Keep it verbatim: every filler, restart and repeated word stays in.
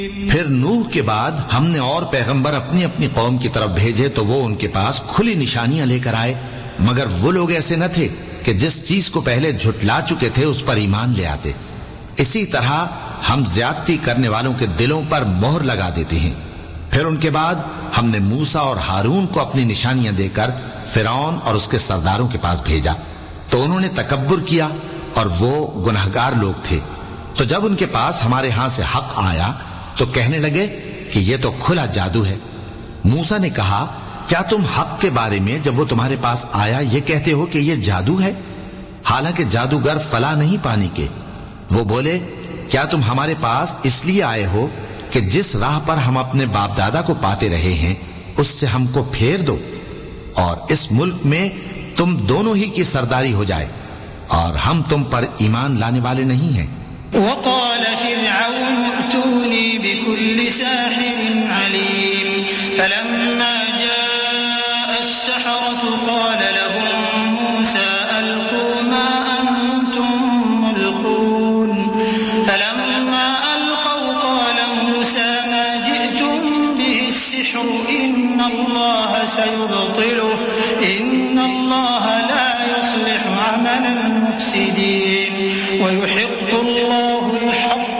پھر نوح کے بعد ہم نے اور پیغمبر اپنی اپنی قوم کی طرف بھیجے تو وہ ان کے پاس کھلی نشانیاں لے کر آئے، مگر وہ لوگ ایسے نہ تھے کہ جس چیز کو پہلے جھٹلا چکے تھے اس پر ایمان لے آتے۔ اسی طرح ہم زیادتی کرنے والوں کے دلوں پر مہر لگا دیتے ہیں۔ پھر ان کے بعد ہم نے موسیٰ اور ہارون کو اپنی نشانیاں دے کر فرعون اور اس کے سرداروں کے پاس بھیجا، تو انہوں نے تکبر کیا اور وہ گناہگار لوگ تھے۔ تو جب ان کے پاس ہمارے ہاں سے حق آیا تو کہنے لگے کہ یہ تو کھلا جادو ہے۔ موسیٰ نے کہا، کیا تم حق کے بارے میں جب وہ تمہارے پاس آیا یہ کہتے ہو کہ یہ جادو ہے؟ حالانکہ جادوگر فلاں نہیں پانے کے۔ وہ بولے، کیا تم ہمارے پاس اس لیے آئے ہو کہ جس راہ پر ہم اپنے باپ دادا کو پاتے رہے ہیں اس سے ہم کو پھیر دو اور اس ملک میں تم دونوں ہی کی سرداری ہو جائے، اور ہم تم پر ایمان لانے والے نہیں ہیں۔ وقال فرعون ائتوني بكل ساحر عليم فلما جاء السحرة قال لهم موسى ألقوا ما أنتم ملقون فلما ألقوا قال موسى ما جئتم به السحر إن الله سيبطله إن الله لا يصلح عمل المفسدين ويحق الله